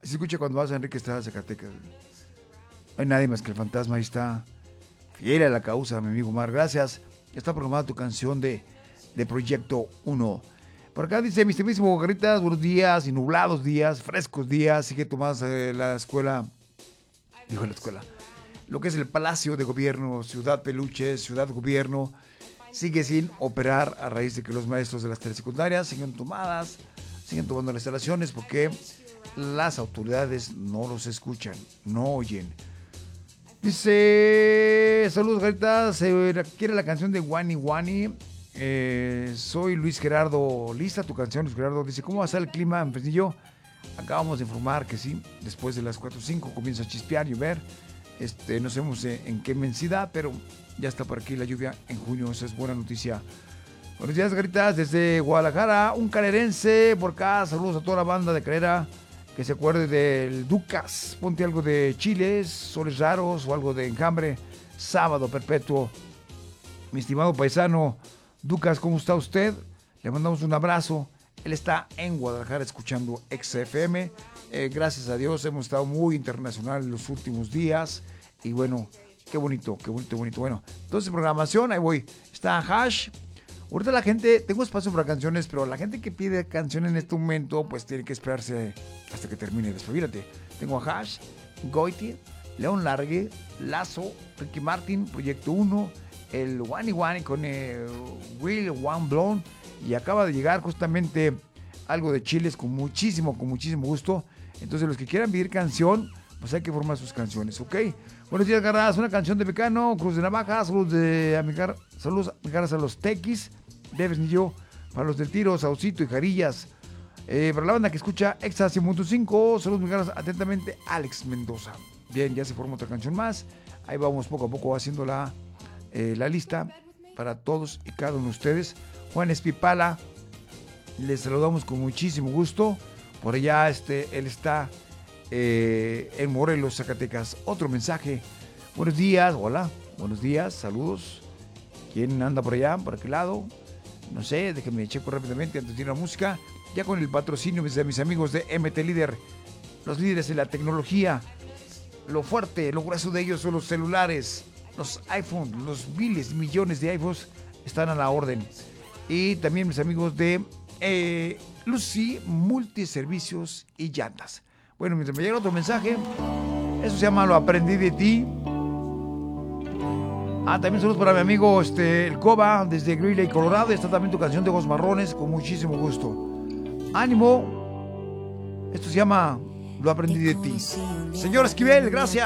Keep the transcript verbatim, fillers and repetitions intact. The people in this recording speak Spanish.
Así escucha cuando vas a Enrique Estrada, Zacatecas. No hay nadie más que el fantasma, ahí está. Fiel a la causa, mi amigo Omar. Gracias. Ya está programada tu canción de, de Proyecto uno. Por acá dice, mi estimísimo Garritas, buenos días, y nublados días, frescos días. Sigue Tomás eh, la escuela, digo la escuela, lo que es el Palacio de Gobierno, Ciudad Peluche, Ciudad Gobierno, sigue sin operar a raíz de que los maestros de las telesecundarias siguen tomadas, siguen tomando las instalaciones porque las autoridades no los escuchan, no oyen. Dice, saludos Garitas, eh, quiere la canción de Wani Wani. Eh, soy Luis Gerardo, lista tu canción Luis Gerardo. Dice, ¿cómo va a estar el clima en Fresnillo? Acabamos de informar que sí, después de las cuatro o cinco comienza a chispear, llover. Este, no sabemos en, en qué inmensidad, pero ya está por aquí la lluvia en junio, esa es buena noticia. Buenos días Garitas, desde Guadalajara, un calerense por acá, saludos a toda la banda de Calera. Que se acuerde del Ducas, ponte algo de chiles, soles raros o algo de enjambre, sábado perpetuo. Mi estimado paisano Ducas, ¿cómo está usted? Le mandamos un abrazo. Él está en Guadalajara escuchando X F M. Eh, gracias a Dios hemos estado muy internacional en los últimos días. Y bueno, qué bonito, qué bonito, bonito. Bueno, entonces programación, ahí voy. Está Hash. Ahorita la gente, tengo espacio para canciones, pero la gente que pide canción en este momento, pues tiene que esperarse hasta que termine. Despabilate. Tengo a Hash, Goiti, León Largue, Lazo, Ricky Martin, Proyecto uno, el Wani Wani con el Will One Blown, y acaba de llegar justamente algo de chiles con muchísimo, con muchísimo gusto. Entonces los que quieran pedir canción, pues hay que formar sus canciones, ¿ok? Buenos días, Garras, una canción de Mecano, Cruz de Navaja, saludos de amigar, saludos amigas a los Tequis, de Fresnillo, para los del Tiro, Saucito y Jarillas, eh, para la banda que escucha Exa cien punto cinco, saludos amigas, atentamente, Alex Mendoza. Bien, ya se formó otra canción más, ahí vamos poco a poco haciendo la, eh, la lista para todos y cada uno de ustedes. Juan Espipala, les saludamos con muchísimo gusto, por allá este, él está eh, en Morelos, Zacatecas. Otro mensaje, buenos días, hola, buenos días, saludos. ¿Quién anda por allá, por aquel lado? No sé, déjenme checo rápidamente antes de ir a la música. Ya con el patrocinio de mis amigos de M T Líder, los líderes de la tecnología. Lo fuerte, lo grueso de ellos son los celulares, los iPhones, los miles, millones de iPhones están a la orden. Y también mis amigos de eh, Lucy Multiservicios y Llantas. Bueno, mientras me llega otro mensaje, eso se llama Lo Aprendí de Ti. Ah, también saludos para mi amigo este, el Coba, desde Greeley, Colorado. Y está también tu canción de Ojos Marrones, con muchísimo gusto. Ánimo. Esto se llama Lo Aprendí de Ti. Señor Esquivel, gracias.